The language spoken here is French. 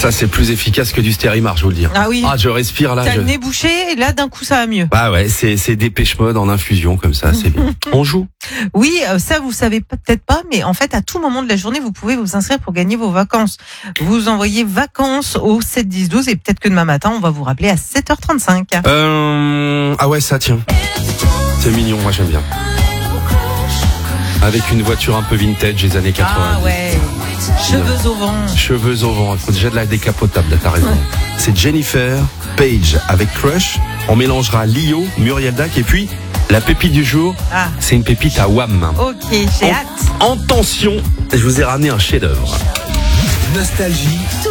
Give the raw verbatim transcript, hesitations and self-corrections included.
Ça, c'est plus efficace que du Stérimar, je vous le dis. Ah oui. Ah, je respire là. T'as je... le nez bouché et là d'un coup ça va mieux. Bah ouais, c'est, c'est Dépêche Mode en infusion comme ça, c'est bien. On joue. Oui, euh, ça vous savez peut-être pas, mais en fait à tout moment de la journée vous pouvez vous inscrire pour gagner vos vacances. Vous envoyez vacances au sept dix douze et peut-être que demain matin on va vous rappeler à sept heures trente-cinq. Euh... Ah ouais, ça tiens. C'est mignon, moi j'aime bien. Avec une voiture un peu vintage des années quatre-vingts. Ah ouais. Cheveux au vent. Cheveux au vent, il faut déjà de la décapotable, là, t'as raison. C'est Jennifer Page avec Crush. On mélangera Lio, Muriel Dac et puis la pépite du jour, Ah. c'est une pépite à Wham. Ok, j'ai en, hâte. en tension, je vous ai ramené un chef-d'œuvre. Nostalgie.